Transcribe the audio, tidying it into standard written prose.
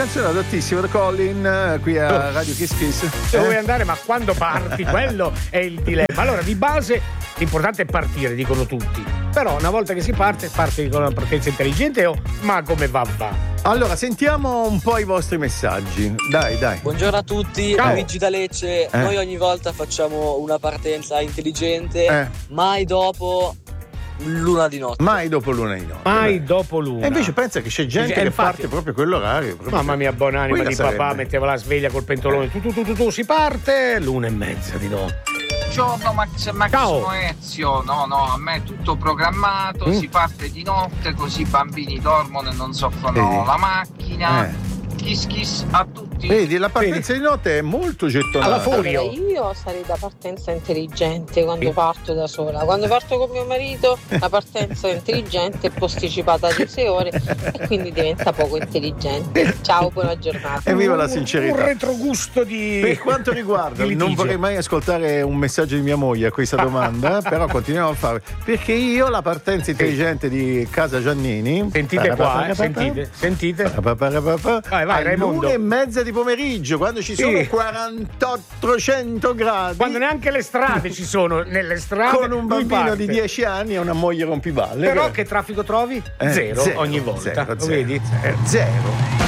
canzone adattissima da Colin qui a Radio Kiss Kiss. Dove vuoi andare, ma quando parti? Quello è il dilemma. Allora, di base l'importante è partire, dicono tutti. Però una volta che si parte con una partenza intelligente ma come va? Allora, sentiamo un po' i vostri messaggi. Dai. Buongiorno a tutti, Ciao. Luigi da Lecce. Noi ogni volta facciamo una partenza intelligente, mai dopo l'una di notte. Mai dopo l'una di notte. Mai dopo l'una. E invece pensa che c'è gente che infatti, parte proprio quell'orario. Mamma mia, buonanima Quella di papà, sarebbe. metteva la sveglia col pentolone. Tu, si parte 1:30 di notte. Buongiorno Massimo Ezio. No, a me è tutto programmato, si parte di notte così i bambini dormono e non soffrono la macchina. Kiss a tutti. Vedi, la partenza di notte è molto gettonata. Allora, io sarei da partenza intelligente quando parto da sola. Quando parto con mio marito, la partenza intelligente è posticipata di 6 ore e quindi diventa poco intelligente. Ciao, buona giornata. Evviva la sincerità. Un retrogusto di. Per quanto riguarda, di non litigio. vorrei mai ascoltare un messaggio di mia moglie a questa domanda, però continuiamo a farlo. Perché io la partenza intelligente di Casa Giannini. Sentite qua, sentite. Vai, Raimondo. All'1:30 di pomeriggio, quando ci sono 4800 gradi. Quando neanche le strade ci sono, nelle strade. Con un bambino di 10 anni e una moglie rompiballe. Però che traffico trovi? Zero ogni volta. Zero. Lo vedi? Zero.